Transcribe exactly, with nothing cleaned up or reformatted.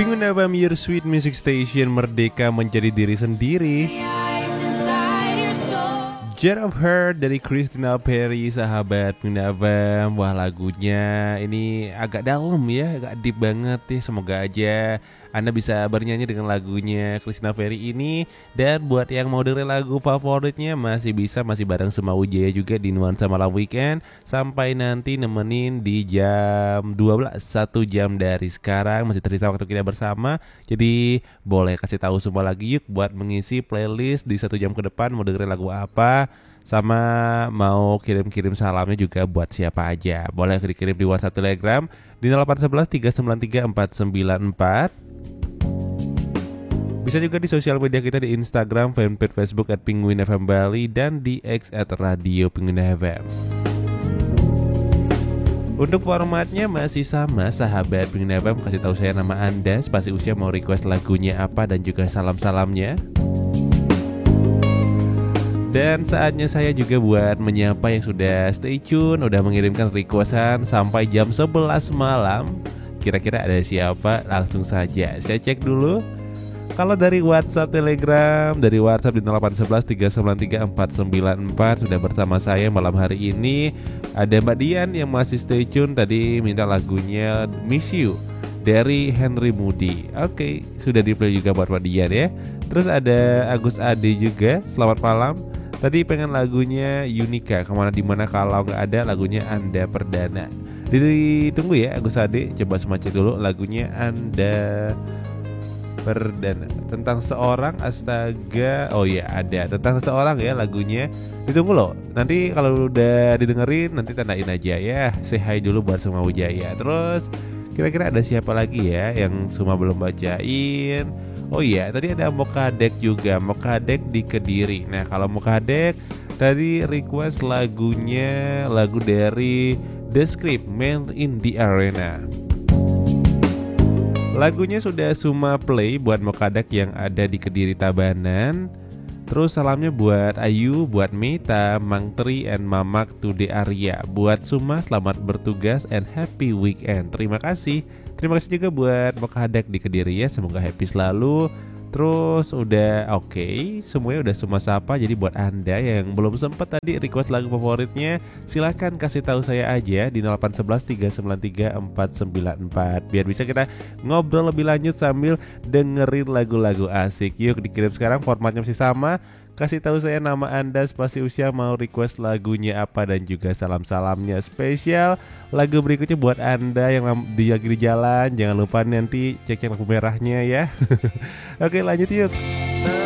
Penguin F M, your sweet music station, merdeka menjadi diri sendiri. Jet of Heart dari Christina Perri, sahabat Penguin F M. Wah, lagunya ini agak dalam ya, agak deep banget ya. Semoga aja Anda bisa bernyanyi dengan lagunya Christina Perri ini. Dan buat yang mau dengerin lagu favoritnya masih bisa, masih bareng Suma Wijaya juga di Nuansa Malam Weekend. Sampai nanti nemenin di jam dua belas, satu jam dari sekarang. Masih tersisa waktu kita bersama. Jadi boleh kasih tahu semua lagi yuk buat mengisi playlist di satu jam ke depan. Mau dengerin lagu apa, sama mau kirim-kirim salamnya juga buat siapa aja. Boleh dikirim di WhatsApp Telegram di nol delapan satu satu tiga sembilan tiga empat sembilan empat. Bisa juga di sosial media kita di Instagram, fanpage Facebook at Penguin F M Bali, dan di X at Radio Penguin F M. Untuk formatnya masih sama, sahabat Penguin F M. Kasih tahu saya nama Anda, spasi usia, mau request lagunya apa, dan juga salam-salamnya. Dan saatnya saya juga buat menyapa yang sudah stay tune, udah mengirimkan requestan sampai jam sebelas malam. Kira-kira ada siapa? Langsung saja saya cek dulu. Kalau dari WhatsApp Telegram, dari WhatsApp di nol delapan satu satu tiga sembilan tiga empat sembilan empat sudah bersama saya malam hari ini. Ada Mbak Dian yang masih stay tune, tadi minta lagunya Miss You dari Henry Moody. Oke, sudah di play juga buat Mbak Dian ya. Terus ada Agus Ade juga, selamat malam. Tadi pengen lagunya Yunika, kemana dimana kalau nggak ada lagunya Anda Perdana. Ditunggu ya Agus Ade, coba semacam dulu lagunya Anda Perdana. Tentang seorang, astaga. Oh ya ada, tentang seseorang ya lagunya. Ditunggu loh, nanti kalau udah didengerin nanti tandain aja ya. Say hi dulu buat Suma Wijaya. Terus kira-kira ada siapa lagi ya yang Suma belum bacain? Oh iya, tadi ada Mokadek juga, Mokadek di Kediri. Nah kalau Mokadek tadi request lagunya, lagu dari The Script, Man in the Arena. Lagunya sudah Suma play buat Mokadek yang ada di Kediri Tabanan. Terus salamnya buat Ayu, buat Meta, Mang Tri, and Mamak Tude Arya. Buat Suma selamat bertugas and happy weekend. Terima kasih. Terima kasih juga buat Mokadek di Kediri ya. Semoga happy selalu. Terus udah oke, okay, semuanya udah Suma sapa. Jadi buat Anda yang belum sempat tadi request lagu favoritnya, silahkan kasih tahu saya aja di nol delapan satu satu tiga sembilan tiga empat sembilan empat biar bisa kita ngobrol lebih lanjut sambil dengerin lagu-lagu asik. Yuk dikirim sekarang, formatnya masih sama. Kasih tahu saya nama Anda, spasi usia, mau request lagunya apa, dan juga salam-salamnya spesial. Lagu berikutnya buat Anda yang di lagi di jalan, jangan lupa nanti cek-cek lampu merahnya ya. Oke, lanjut yuk.